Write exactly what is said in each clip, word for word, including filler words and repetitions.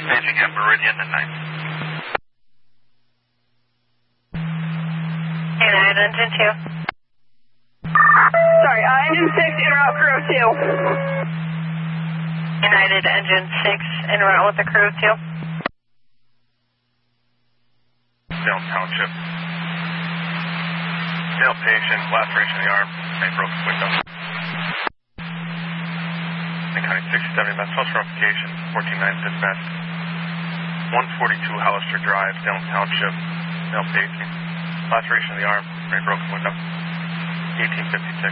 Staging at Meridian at night. United Engine two. Sorry, uh, Engine six, en route crew two. United Engine six, en route with the crew two. Salem Township. Male patient, laceration of the arm, and broken window. County sixty seventy, mass pulse verification, fourteen nine dispatch. one forty-two Hollister Drive, Salem Township, male patient, laceration of the arm, and broken window. eighteen fifty-six.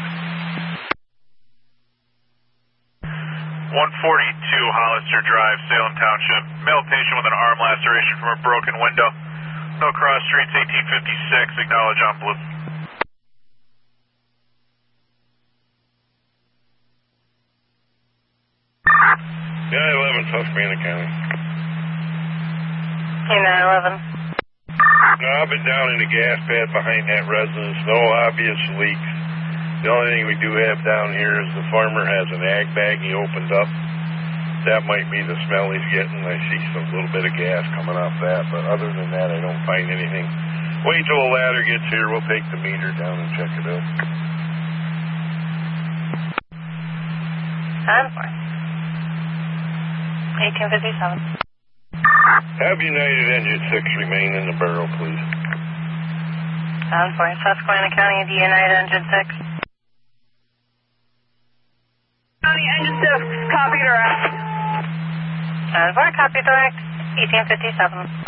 one forty-two Hollister Drive, Salem Township, male patient with an arm laceration from a broken window. No cross streets, eighteen fifty-six, acknowledge on blue. nine eleven, Susquehanna County. nine eleven. No, I've been down in the gas pad behind that residence, no obvious leaks. The only thing we do have down here is the farmer has an ag bag he opened up. That might be the smell he's getting. I see some little bit of gas coming off that, but other than that, I don't find anything. Wait till the ladder gets here, we'll take the meter down and check it out. ten four. eighteen fifty-seven. Have United Engine six remain in the barrel, please. ten four, Susquehanna County, the United Engine six. County Engine six, copy direct. ten four, copy direct, eighteen fifty-seven.